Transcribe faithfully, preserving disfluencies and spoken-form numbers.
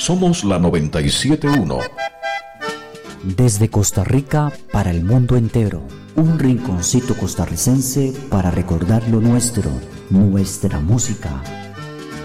Somos la noventa y siete punto uno. Desde Costa Rica para el mundo entero. Un rinconcito costarricense para recordar lo nuestro, nuestra música.